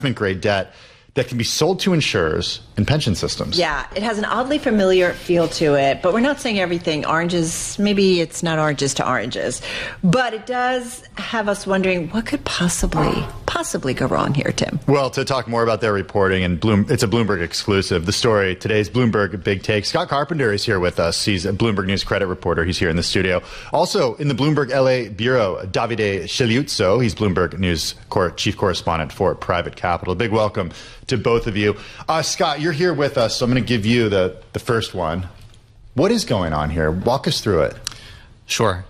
grade debt that can be sold to insurers and pension systems. Yeah, it has an oddly familiar feel to it, but we're not saying everything oranges, maybe it's not oranges to oranges, but it does have us wondering what could possibly go wrong here, Tim. Well, to talk more about their reporting, and it's a Bloomberg exclusive, the story, today's Bloomberg Big Take. Scott Carpenter is here with us. He's a Bloomberg News credit reporter. He's here in the studio. Also, in the Bloomberg LA Bureau, Davide Sceluzzo. He's Bloomberg News chief correspondent for Private Capital. Big welcome to both of you. Scott, you're here with us, so I'm going to give you the first one. What is going on here? Walk us through it. Sure.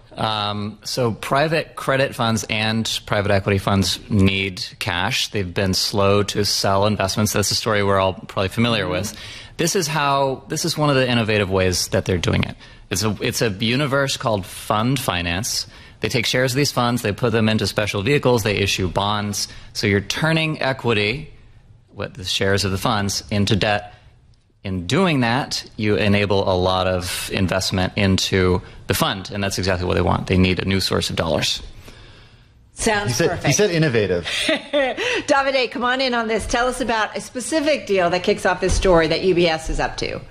So private credit funds and private equity funds need cash. They've been slow to sell investments. That's a story we're all probably familiar with. This is one of the innovative ways that they're doing it. It's a universe called fund finance. They take shares of these funds, they put them into special vehicles, they issue bonds. So you're turning equity, the shares of the funds, into debt. In doing that, you enable a lot of investment into the fund, and that's exactly what they want. They need a new source of dollars. Sounds perfect. He said innovative. Davide, come on in on this. Tell us about a specific deal that kicks off this story that UBS is up to.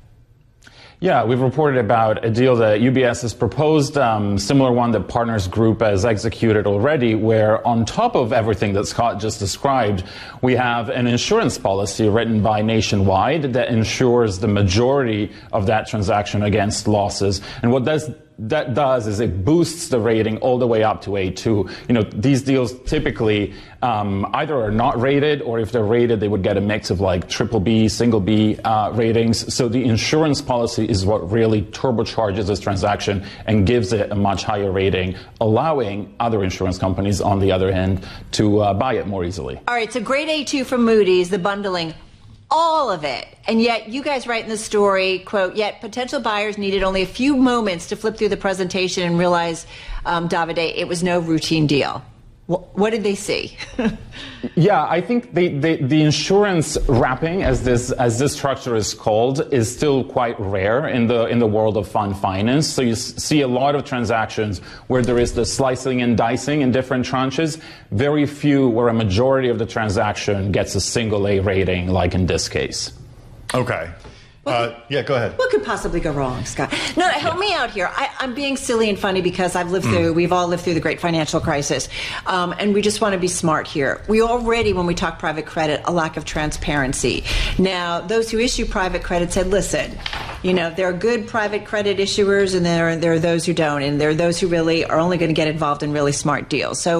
Yeah, we've reported about a deal that UBS has proposed, similar one that Partners Group has executed already, where on top of everything that Scott just described, we have an insurance policy written by Nationwide that insures the majority of that transaction against losses. And what that does is it boosts the rating all the way up to A2. These deals typically either are not rated, or if they're rated, they would get a mix of like triple B, single B ratings. So the insurance policy is what really turbocharges this transaction and gives it a much higher rating, allowing other insurance companies, on the other hand, to buy it more easily. All right, so grade A2 from Moody's, the bundling, all of it. And yet you guys write in the story, quote, yet potential buyers needed only a few moments to flip through the presentation and realize, Davide, it was no routine deal. What did they see? Yeah, I think the insurance wrapping, as this structure is called, is still quite rare in the world of fund finance. So you see a lot of transactions where there is the slicing and dicing in different tranches. Very few where a majority of the transaction gets a single A rating, like in this case. Okay. Yeah, go ahead. What could possibly go wrong, Scott? No, help me out here. I'm being silly and funny because we've all lived through the great financial crisis. And we just want to be smart here. We already, when we talk private credit, a lack of transparency. Now, those who issue private credit said, listen, there are good private credit issuers and there are those who don't. And there are those who really are only going to get involved in really smart deals. So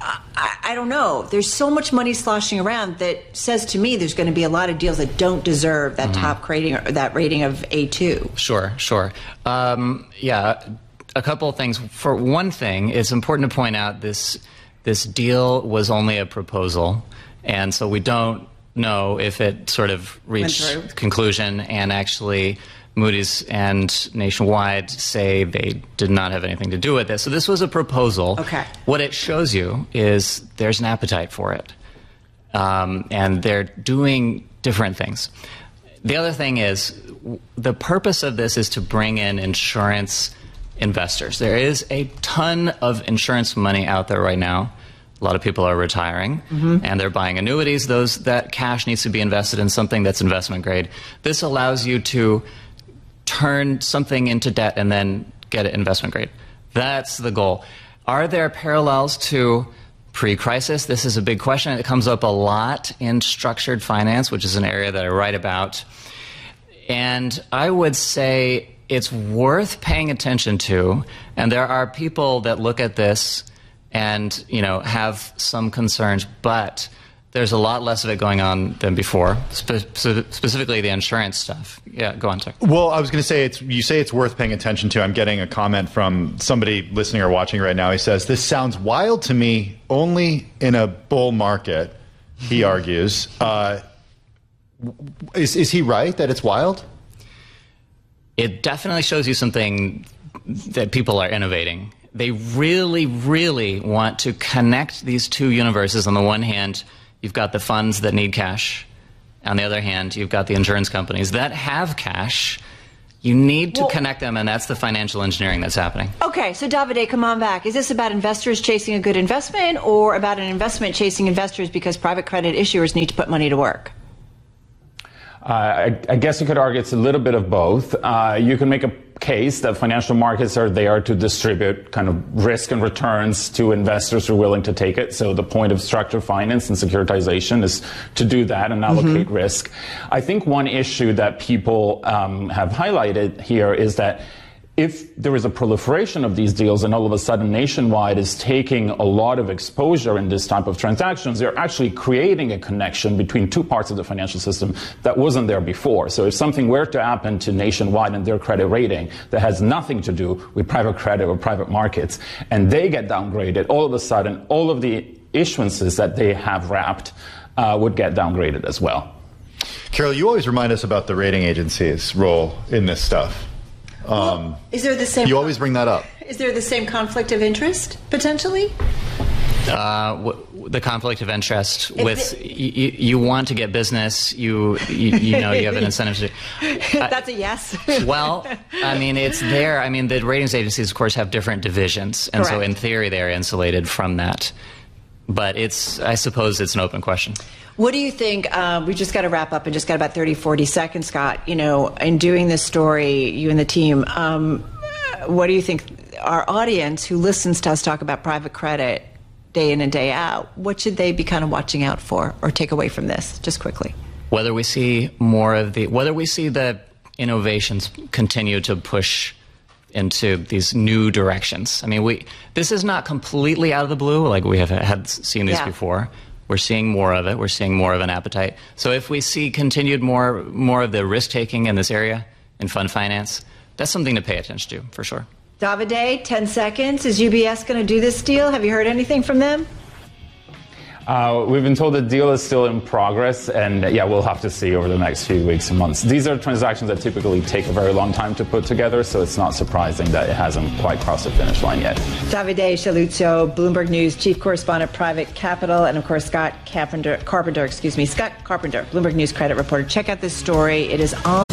I don't know. There's so much money sloshing around that says to me there's going to be a lot of deals that don't deserve that top rating or that rating of A2. Sure. Yeah, a couple of things. For one thing, it's important to point out this deal was only a proposal, and so we don't know if it sort of reached conclusion, and actually Moody's and Nationwide say they did not have anything to do with this. So this was a proposal. Okay. What it shows you is there's an appetite for it, and they're doing different things. The other thing is, the purpose of this is to bring in insurance investors. There is a ton of insurance money out there right now. A lot of people are retiring, and they're buying annuities. That cash needs to be invested in something that's investment grade. This allows you to turn something into debt and then get it investment grade. That's the goal. Are there parallels to pre-crisis? This is a big question. It comes up a lot in structured finance, which is an area that I write about. And I would say it's worth paying attention to. And there are people that look at this and, have some concerns, but there's a lot less of it going on than before, specifically the insurance stuff. Yeah, go on, Tuck. Well, I was going to say, you say it's worth paying attention to. I'm getting a comment from somebody listening or watching right now. He says, this sounds wild to me only in a bull market, he argues. Is he right that it's wild? It definitely shows you something that people are innovating. They really, really want to connect these two universes. On the one hand, you've got the funds that need cash. On the other hand, you've got the insurance companies that have cash You need to connect them, and that's the financial engineering that's happening. Okay, so Davide, come on back. Is this about investors chasing a good investment, or about an investment chasing investors because private credit issuers need to put money to work? I guess you could argue it's a little bit of both. You can make a case that financial markets are there to distribute kind of risk and returns to investors who are willing to take it. So the point of structured finance and securitization is to do that and allocate risk. I think one issue that people have highlighted here is that if there is a proliferation of these deals and all of a sudden Nationwide is taking a lot of exposure in this type of transactions, they're actually creating a connection between two parts of the financial system that wasn't there before. So if something were to happen to Nationwide and their credit rating that has nothing to do with private credit or private markets, and they get downgraded, all of a sudden all of the issuances that they have wrapped would get downgraded as well. Carol, you always remind us about the rating agency's role in this stuff. Is there the same? You always bring that up. Is there the same conflict of interest potentially? The conflict of interest with you want to get business. You know you have an incentive to. That's a yes. Well, I mean it's there. I mean the ratings agencies, of course, have different divisions, and Correct. so in theory they're insulated from that. But I suppose it's an open question. What do you think? We just got to wrap up in just got about 30, 40 seconds, Scott. You know, in doing this story, you and the team, what do you think our audience who listens to us talk about private credit day in and day out, what should they be kind of watching out for or take away from this, just quickly? Whether we see the innovations continue to push into these new directions. I mean, this is not completely out of the blue, like we had seen these before. We're seeing more of it. We're seeing more of an appetite. So if we see continued more of the risk-taking in this area, in fund finance, that's something to pay attention to, for sure. Davide, 10 seconds. Is UBS going to do this deal? Have you heard anything from them? We've been told the deal is still in progress, and we'll have to see over the next few weeks and months. These are transactions that typically take a very long time to put together, so it's not surprising that it hasn't quite crossed the finish line yet. Davide Shaluzzo, Bloomberg News Chief Correspondent, Private Capital, and of course Scott Carpenter, Bloomberg News Credit Reporter. Check out this story. It is on.